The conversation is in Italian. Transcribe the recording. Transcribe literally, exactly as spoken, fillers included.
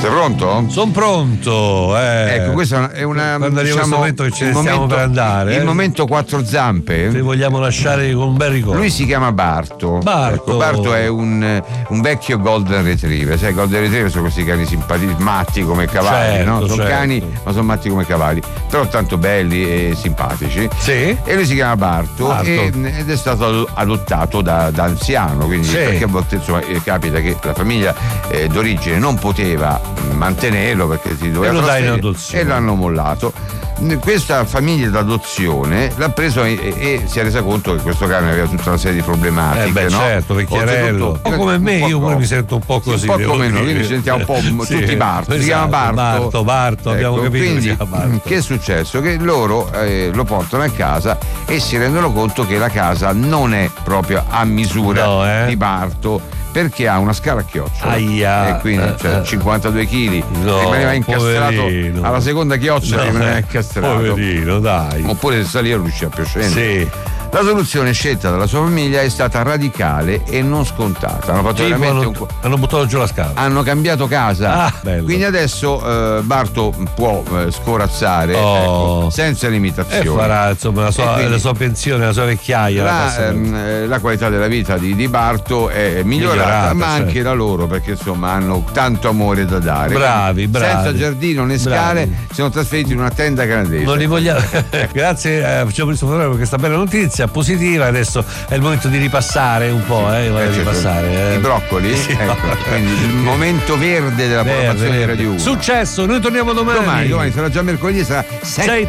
Sei pronto? Sono pronto. Eh. Ecco, questa è una. Quando arriva diciamo, questo momento che ce ne il stiamo momento, per andare. Il eh. momento quattro zampe. Ti vogliamo lasciare con un bel ricordo. Lui si chiama Barto. Barto. Ecco, Barto è un, un vecchio Golden Retriever. Sai, Golden Retriever sono questi cani simpatici, matti come cavalli, certo, no? Sono certo. cani, ma sono matti come cavalli. Però tanto belli e simpatici. Sì. E lui si chiama Barto, Barto. E, ed è stato adottato da, da anziano, quindi Sì. perché a volte insomma eh, capita che la famiglia eh, d'origine non poteva mantenerlo perché si doveva E lo dai in trasferire, adozione. e l'hanno mollato. Questa famiglia d'adozione l'ha preso e, e si è resa conto che questo cane aveva tutta una serie di problematiche. Eh beh, no? certo, vecchierello. Oltretutto, Un po' come me, un po' io pure troppo. mi sento un po' così. Un po' devo come noi, dire. quindi ci sentiamo un po' Sì, tutti Barto. Si chiama esatto, Barto. Barto, Barto, abbiamo Ecco, capito che quindi, si chiama Barto. che è successo? Che loro eh, lo portano a casa e si rendono conto che la casa non è proprio a misura No, eh? di Barto, perché ha una scala a chiocciola. Aia. E quindi cioè, cinquantadue chili, No, rimaneva incastrato poverino. alla seconda chiocciola, No, rimaneva eh, incastrato. Poverino, dai. Oppure se salire riusciva più a scendere. Sì. La soluzione scelta dalla sua famiglia è stata radicale e non scontata. Hanno fatto Tipo, veramente hanno, un po'. hanno buttato giù la scala. Hanno cambiato casa. Ah, bello. Quindi adesso eh, Barto può eh, scorazzare Oh. ecco, senza E limitazioni. farà insomma la sua, E quindi la sua pensione, la sua vecchiaia. la La, passerà. ehm, eh, la qualità della vita di, di Barto è migliorata, Migliorata, ma certo. anche la loro, perché insomma hanno tanto amore da dare. Bravi, Quindi, bravi. senza giardino né scale, Bravi. si sono trasferiti in una tenda canadese. Non li vogliamo. Grazie, eh, facciamo soffermare per questa bella notizia positiva. Adesso è il momento di ripassare un po', eh, voglio Eh, certo. ripassare. eh. I broccoli? Sì, Ecco, no. quindi il momento verde della Verde, programmazione di verde. Radio uno. Successo, noi torniamo domani. Domani, domani sarà già mercoledì, sarà Sei